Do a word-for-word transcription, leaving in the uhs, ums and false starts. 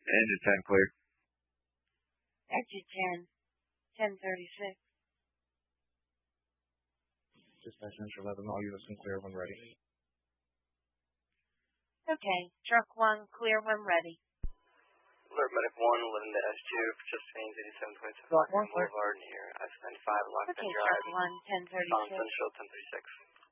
Engine ten clear. Exit ten, ten thirty-six. Dispatch Central eleven, all units can clear when ready. Okay, truck one, clear when ready. Alert Medic one, eleven to S two, participating eighty-seven twenty-seven Truck one, clear. Boulevard near I ninety-five, Lockton Okay, Drive. truck one, ten thirty-six. Central ten thirty-six.